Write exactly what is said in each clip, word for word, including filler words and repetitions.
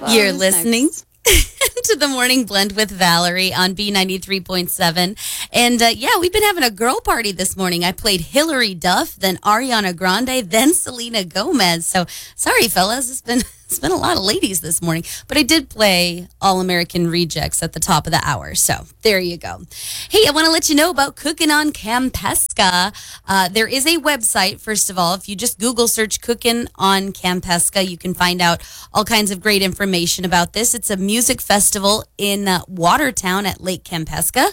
Uh, You're listening to the Morning Blend with Valerie on B ninety-three point seven. And uh, yeah, we've been having a girl party this morning. I played Hilary Duff, then Ariana Grande, then Selena Gomez. So sorry, fellas, it's been it's been a lot of ladies this morning. But I did play All American Rejects at the top of the hour. So there you go. Hey, I want to let you know about Cooking on Campesca. Uh, there is a website, first of all. If you just Google search Cooking on Campesca, you can find out all kinds of great information about this. It's a music festival in uh, Watertown at Lake Campesca.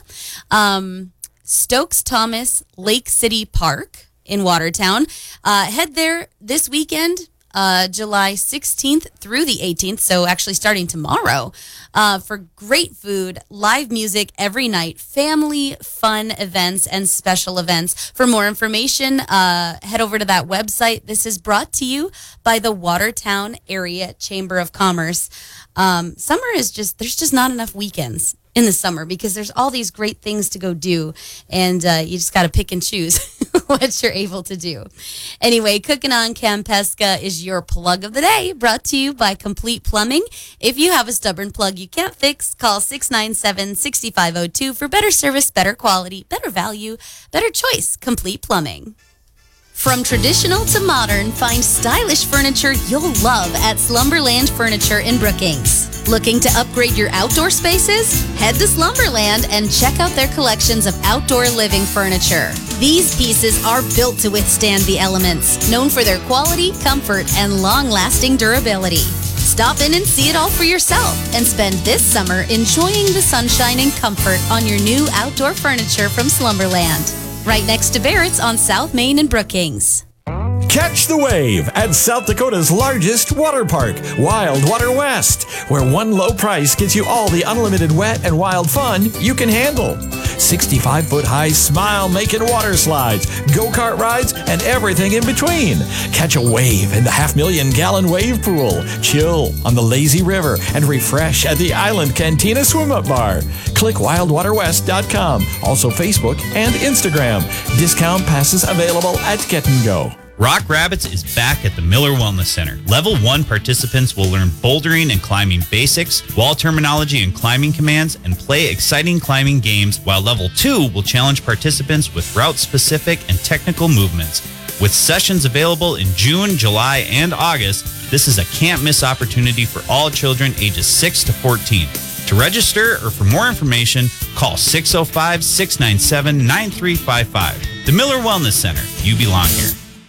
Um, Stokes Thomas Lake City Park in Watertown. Uh, head there this weekend. Uh, July sixteenth through the eighteenth, so actually starting tomorrow, uh, for great food, live music every night, family fun events, and special events. For more information, uh, head over to that website. This is brought to you by the Watertown Area Chamber of Commerce. Um, summer is just, there's just not enough weekends in the summer because there's all these great things to go do, and uh, you just got to pick and choose what you're able to do. Anyway, Cooking on Campesca is your plug of the day, brought to you by Complete Plumbing. If you have a stubborn plug you can't fix, call six nine seven, six five zero two for better service, better quality, better value, better choice. Complete Plumbing. From traditional to modern, find stylish furniture you'll love at Slumberland Furniture in Brookings. Looking to upgrade your outdoor spaces? Head to Slumberland and check out their collections of outdoor living furniture. These pieces are built to withstand the elements, known for their quality, comfort, and long-lasting durability. Stop in and see it all for yourself and spend this summer enjoying the sunshine and comfort on your new outdoor furniture from Slumberland. Right next to Barrett's on South Main in Brookings. Catch the wave at South Dakota's largest water park, Wild Water West, where one low price gets you all the unlimited wet and wild fun you can handle. sixty-five foot high smile-making water slides, go-kart rides, and everything in between. Catch a wave in the half-million gallon wave pool, chill on the lazy river, and refresh at the Island Cantina swim-up bar. Click wild water west dot com, also Facebook and Instagram. Discount passes available at Get and Go. Rock Rabbits is back at the Miller Wellness Center. Level one participants will learn bouldering and climbing basics, wall terminology and climbing commands, and play exciting climbing games, while Level two will challenge participants with route-specific and technical movements. With sessions available in June, July, and August, this is a can't-miss opportunity for all children ages six to fourteen. To register or for more information, call six oh five, six nine seven, nine three five five. The Miller Wellness Center. You belong here.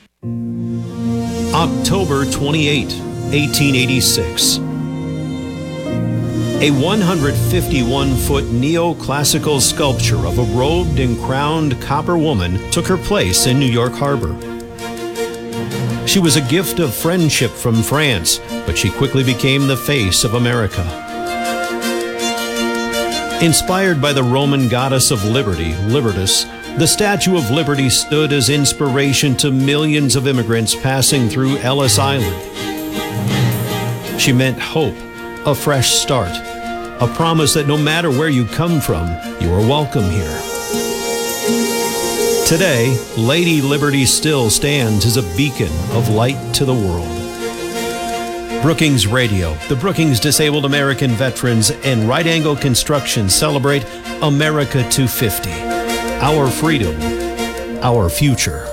October twenty-eighth, eighteen eighty-six. A one hundred fifty-one foot neoclassical sculpture of a robed and crowned copper woman took her place in New York Harbor. She was a gift of friendship from France, but she quickly became the face of America. Inspired by the Roman goddess of liberty, Libertas, the Statue of Liberty stood as inspiration to millions of immigrants passing through Ellis Island. She meant hope, a fresh start, a promise that no matter where you come from, you are welcome here. Today, Lady Liberty still stands as a beacon of light to the world. Brookings Radio, the Brookings Disabled American Veterans, and Right Angle Construction celebrate America two fifty. Our freedom, our future.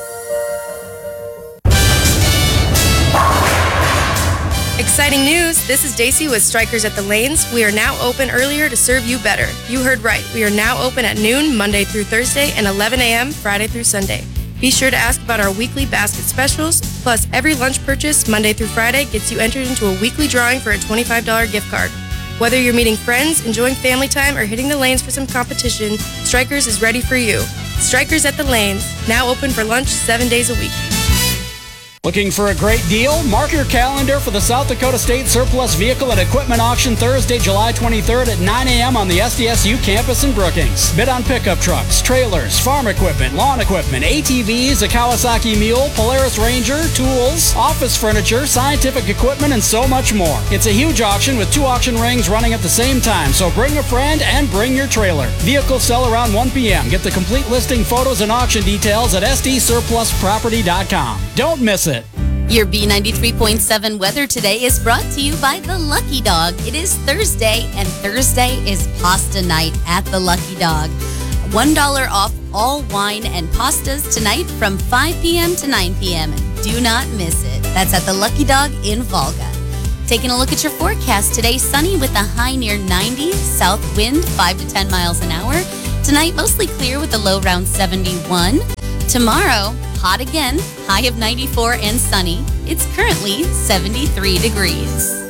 Exciting news! This is Daisy with Strikers at the Lanes. We are now open earlier to serve you better. You heard right. We are now open at noon, Monday through Thursday, and eleven a.m. Friday through Sunday. Be sure to ask about our weekly basket specials. Plus, every lunch purchase, Monday through Friday, gets you entered into a weekly drawing for a twenty-five dollars gift card. Whether you're meeting friends, enjoying family time, or hitting the lanes for some competition, Strikers is ready for you. Strikers at the Lanes, now open for lunch seven days a week. Looking for a great deal? Mark your calendar for the South Dakota State Surplus Vehicle and Equipment Auction Thursday, July twenty-third at nine a.m. on the S D S U campus in Brookings. Bid on pickup trucks, trailers, farm equipment, lawn equipment, A T Vs, a Kawasaki Mule, Polaris Ranger, tools, office furniture, scientific equipment, and so much more. It's a huge auction with two auction rings running at the same time, so bring a friend and bring your trailer. Vehicles sell around one p.m. Get the complete listing, photos, and auction details at S D surplus property dot com. Don't miss it. Your B ninety-three point seven weather today is brought to you by The Lucky Dog. It is Thursday, and Thursday is pasta night at The Lucky Dog. one dollar off all wine and pastas tonight from five p.m. to nine p.m. Do not miss it. That's at The Lucky Dog in Volga. Taking a look at your forecast today, sunny with a high near ninety, south wind five to ten miles an hour. Tonight, mostly clear with a low around seventy-one. Tomorrow, hot again, high of ninety-four and sunny. It's currently seventy-three degrees.